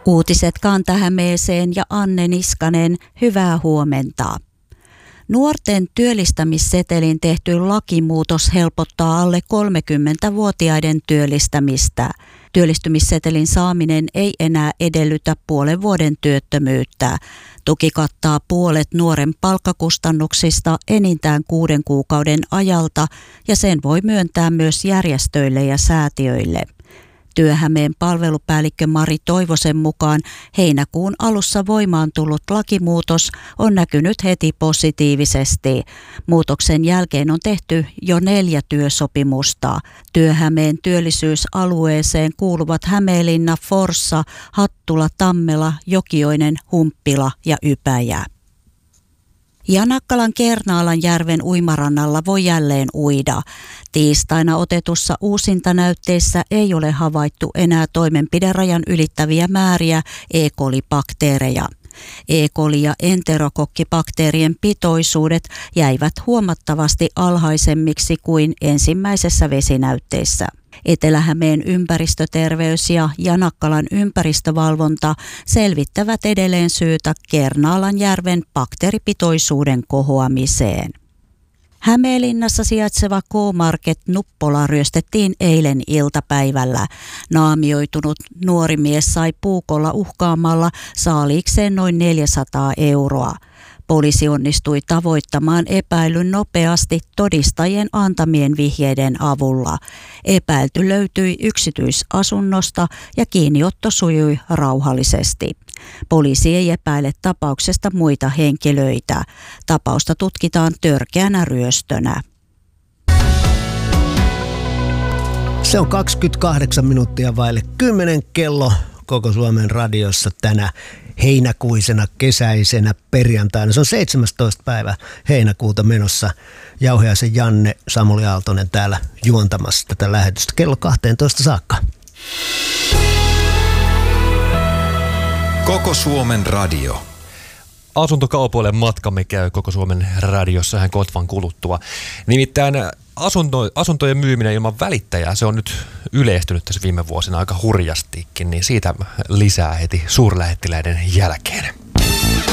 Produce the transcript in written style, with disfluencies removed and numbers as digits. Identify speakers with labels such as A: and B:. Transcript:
A: Uutiset Kanta-Hämeeseen ja Anne Niskanen, hyvää huomenta. Nuorten työllistämissetelin tehty lakimuutos helpottaa alle 30-vuotiaiden työllistämistä. Työllistymissetelin saaminen ei enää edellytä puolen vuoden työttömyyttä. Tuki kattaa puolet nuoren palkkakustannuksista enintään 6 kuukauden ajalta ja sen voi myöntää myös järjestöille ja säätiöille. Työ-Hämeen palvelupäällikkö Mari Toivosen mukaan heinäkuun alussa voimaan tullut lakimuutos on näkynyt heti positiivisesti. Muutoksen jälkeen on tehty jo 4 työsopimusta. Työ-Hämeen työllisyysalueeseen kuuluvat Hämeenlinna, Forssa, Hattula, Tammela, Jokioinen, Humppila ja Ypäjä. Janakkalan Kernaalanjärven uimarannalla voi jälleen uida. Tiistaina otetussa uusintanäytteessä ei ole havaittu enää toimenpiderajan ylittäviä määriä E. coli-bakteereja. E. coli- ja enterokokkibakteerien pitoisuudet jäivät huomattavasti alhaisemmiksi kuin ensimmäisessä vesinäytteessä. Etelä-Hämeen ympäristöterveys ja Janakkalan ympäristövalvonta selvittävät edelleen syytä Kernaalanjärven bakteeripitoisuuden kohoamiseen. Hämeenlinnassa sijaitseva K-Market Nuppola ryöstettiin eilen iltapäivällä. Naamioitunut nuori mies sai puukolla uhkaamalla saaliikseen noin 400 €. Poliisi onnistui tavoittamaan epäilyn nopeasti todistajien antamien vihjeiden avulla. Epäilty löytyi yksityisasunnosta ja kiinniotto sujui rauhallisesti. Poliisi ei epäile tapauksesta muita henkilöitä. Tapausta tutkitaan törkeänä ryöstönä.
B: Se on 28 minuuttia vaille 10 kello koko Suomen radiossa tänä heinäkuisena kesäisenä perjantaina. Se on 17. päivä heinäkuuta menossa. Jauhiaisen Janne, Samuli Aaltonen täällä juontamassa tätä lähetystä kello 12 saakka.
C: Koko Suomen radio.
D: Asuntokaupoille matkamme käy Koko Suomen radiossa ihan kotvan kuluttua. Nimittäin asuntojen myyminen ilman välittäjää, se on nyt yleistynyt tässä viime vuosina aika hurjastikin, niin siitä lisää heti suurlähettiläiden jälkeen.